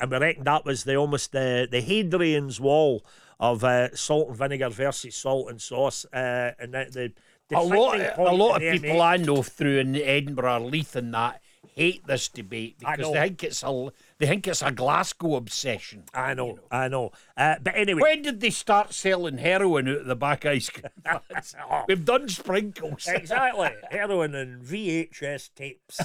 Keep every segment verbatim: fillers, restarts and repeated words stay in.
and we reckon that was the almost the the Hadrian's Wall of uh, salt and vinegar versus salt and sauce, uh, and the, the a lot, a lot of in the people I know through in Edinburgh, Leith, and that hate this debate because they think it's a they think it's a Glasgow obsession. I know, you know. I know. Uh, but anyway, when did they start selling heroin out of the back ice cream vans? oh, We've done sprinkles. Exactly, heroin and V H S tapes.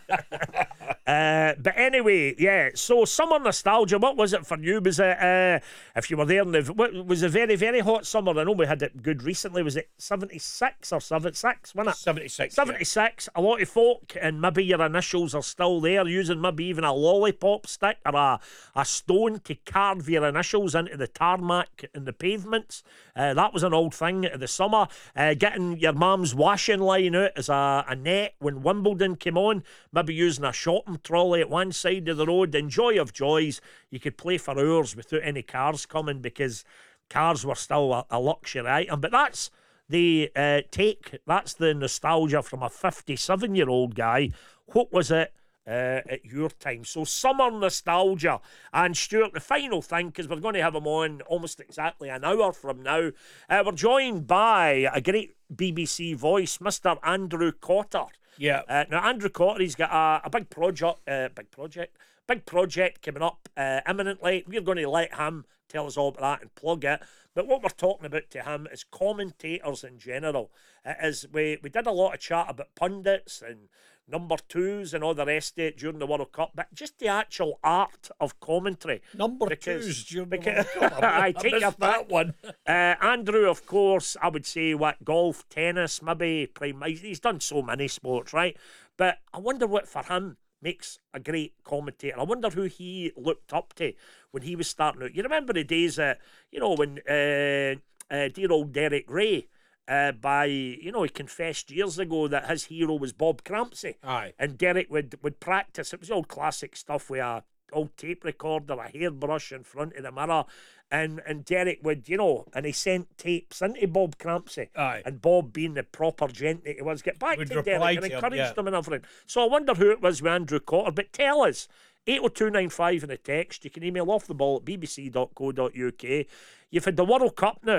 Uh, but anyway, yeah, so summer nostalgia, what was it for you? Was it, uh, if you were there, in the, what, was a very, very hot summer? I know we had it good recently. Was it seventy-six or seventy-six, wasn't it? seventy-six. seventy-six. Yeah. A lot of folk, and maybe your initials are still there, using maybe even a lollipop stick or a, a stone to carve your initials into the tarmac and the pavements. Uh, that was an old thing of the summer. Uh, getting your mum's washing line out as a, a net when Wimbledon came on, maybe using a shopping trolley at one side of the road. And joy of joys, you could play for hours without any cars coming because cars were still a, a luxury item. But that's the uh, take, that's the nostalgia from a fifty-seven year old guy. What was it uh, at your time? So summer nostalgia. And Stuart, the final thing, because we're going to have him on almost exactly an hour from now, uh, we're joined by a great B B C voice, Mister Andrew Cotter. Yeah. Uh, now Andrew Cotter, he's got a, a big project, uh, big project, big project coming up uh, imminently. We're going to let him tell us all about that and plug it. But what we're talking about to him is commentators in general. It is we we did a lot of chat about pundits and number twos and all the rest of it during the World Cup, but just the actual art of commentary. Number because, twos during because, the World Cup. I, I take missed your that pick. one. Uh, Andrew, of course, I would say what golf, tennis, maybe prime. He's done so many sports, right? But I wonder what for him makes a great commentator. I wonder who he looked up to when he was starting out. You remember the days that, you know, when uh, uh, dear old Derek Ray, uh, by, you know, he confessed years ago that his hero was Bob Crampsey. Aye. And Derek would, would practice. It was old classic stuff with a old tape recorder, a hairbrush in front of the mirror. And and Derek would, you know, and he sent tapes into Bob Crampsey. Aye. And Bob, being the proper gent that he was, get back Would to reply Derek and to him, encouraged yeah. him and everything. So I wonder who it was with Andrew Cotter. But tell us, eight oh two nine five in the text. You can email off the ball at b b c dot co dot u k. You've had the World Cup now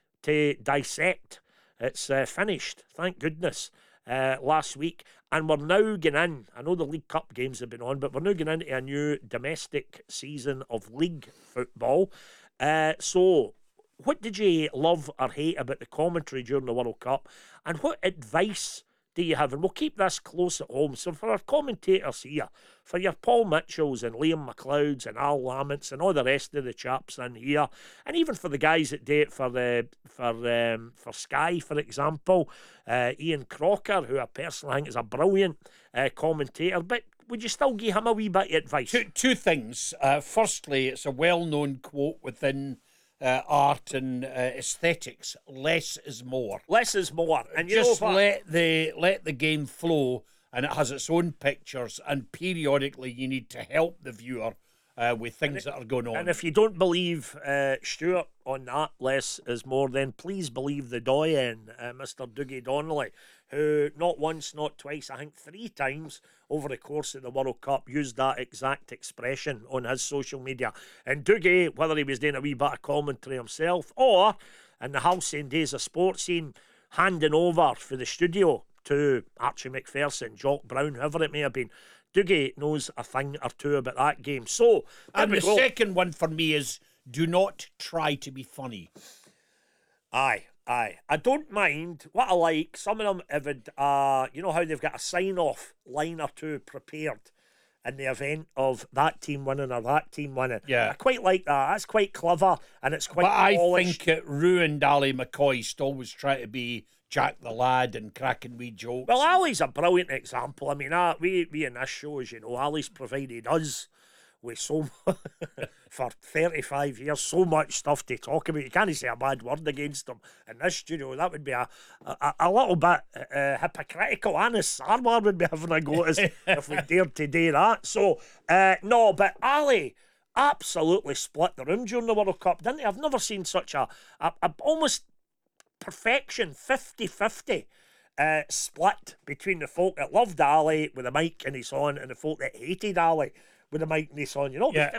to dissect. It's uh, finished, thank goodness, uh, last week. And we're now going in, I know the League Cup games have been on, but we're now going into a new domestic season of league football. Uh, so, what did you love or hate about the commentary during the World Cup? And what advice do you have? And we'll keep this close at home. So for our commentators here, for your Paul Mitchells and Liam McLeods and Al Laments and all the rest of the chaps in here, and even for the guys that do it for the for um, for Sky, for example, uh, Ian Crocker, who I personally think is a brilliant uh, commentator, but would you still give him a wee bit of advice? Two, two things. Uh, firstly, it's a well-known quote within uh, art and uh, aesthetics: "Less is more." Less is more, and you just know what? let the let the game flow, and it has its own pictures. And periodically, you need to help the viewer uh, with things that are going on. And if you don't believe uh, Stuart on that, less is more, then please believe the doyen, uh, Mister Dougie Donnelly, who not once, not twice, I think three times over the course of the World Cup used that exact expression on his social media. And Dougie, whether he was doing a wee bit of commentary himself or in the halcyon days of sports scene, handing over for the studio to Archie McPherson, Jock Brown, whoever it may have been, Dougie knows a thing or two about that game. So, and the go. second one for me is, do not try to be funny. Aye, aye. I don't mind. What I like, some of them have had, uh, you know how they've got a sign-off line or two prepared in the event of that team winning or that team winning. Yeah. I quite like that. That's quite clever and it's quite But I polished. think it ruined Ali McCoy to always try to be Jack the Lad and cracking wee jokes. Well, Ali's a brilliant example. I mean, uh, we, we in this show, as you know, Ali's provided us with so for thirty-five years, so much stuff to talk about. You can't say a bad word against them in this studio. That would be a a, a little bit uh, hypocritical. Anis Sarwar would be having a go at us if we dared to do that. So, uh, no, but Ali absolutely split the room during the World Cup, didn't he? I've never seen such a, a, a almost perfection, fifty-fifty uh, split between the folk that loved Ali with a mic in his on and the folk that hated Ali with a mic in his on. You know, yeah.